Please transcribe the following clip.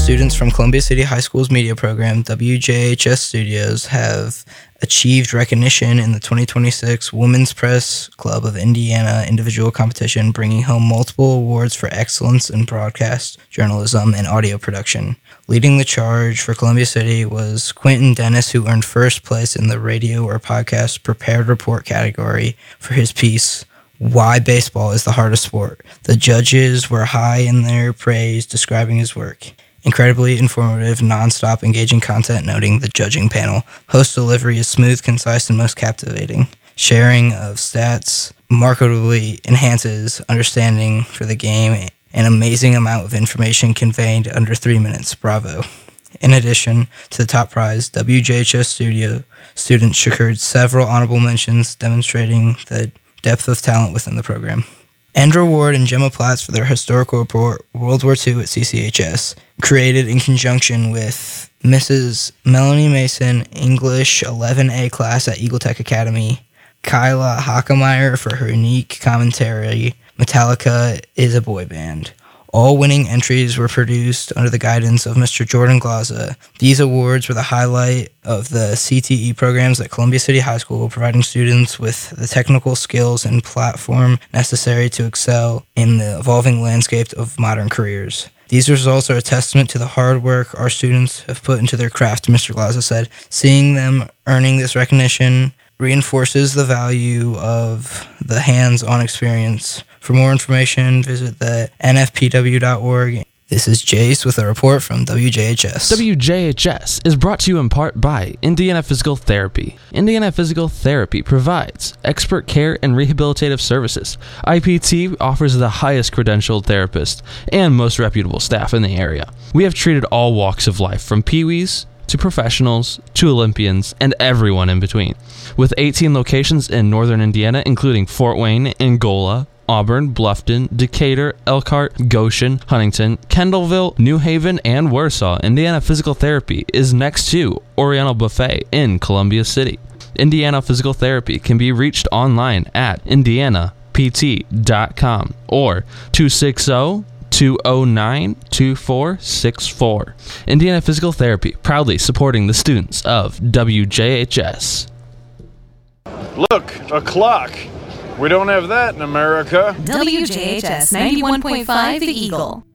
Students from Columbia City High School's media program, WJHS Studios, have achieved recognition in the 2026 Women's Press Club of Indiana individual competition, bringing home multiple awards for excellence in broadcast journalism and audio production. Leading the charge for Columbia City was Quentin Dennis, who earned first place in the radio or podcast prepared report category for his piece, Why Baseball is the Hardest Sport. The judges were high in their praise, describing his work. Incredibly informative, non-stop, engaging content, noting the judging panel. Host delivery is smooth, concise, and most captivating. Sharing of stats markedly enhances understanding for the game. An amazing amount of information conveyed under 3 minutes. Bravo. In addition to the top prize, WJHS Studio students secured several honorable mentions, demonstrating the depth of talent within the program. Andrew Ward and Gemma Platts for their historical report, World War II at CCHS, created in conjunction with Mrs. Melanie Mason, English 11A class at Eagle Tech Academy, Kyla Hockemeyer for her unique commentary, Metallica is a boy band. All winning entries were produced under the guidance of Mr. Jordan Glaza. These awards were the highlight of the CTE programs at Columbia City High School, providing students with the technical skills and platform necessary to excel in the evolving landscape of modern careers. These results are a testament to the hard work our students have put into their craft, Mr. Glaza said. Seeing them earning this recognition reinforces the value of the hands-on experience. For more information, visit the nfpw.org. This is Jace with a report from WJHS. WJHS is brought to you in part by Indiana Physical Therapy. Indiana Physical Therapy provides expert care and rehabilitative services. IPT offers the highest credentialed therapists and most reputable staff in the area. We have treated all walks of life, from peewees to professionals to Olympians and everyone in between. With 18 locations in northern Indiana, including Fort Wayne, Angola, Auburn, Bluffton, Decatur, Elkhart, Goshen, Huntington, Kendallville, New Haven, and Warsaw, Indiana Physical Therapy is next to Oriental Buffet in Columbia City. Indiana Physical Therapy can be reached online at indianapt.com or 260-209-2464. Indiana Physical Therapy, proudly supporting the students of WJHS. Look, a clock. We don't have that in America. WJHS 91.5 The Eagle.